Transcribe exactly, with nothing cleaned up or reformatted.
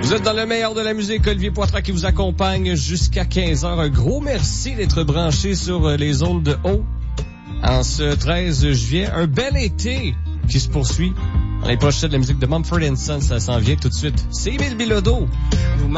Vous êtes dans le meilleur de la musique, Olivier Poitras qui vous accompagne jusqu'à quinze heures. Un gros merci d'être branché sur les ondes de haut en ce treize juillet. Un bel été qui se poursuit. On est proche de la musique de Mumford and Sons, ça s'en vient tout de suite. C'est Émile Bilodeau. Nous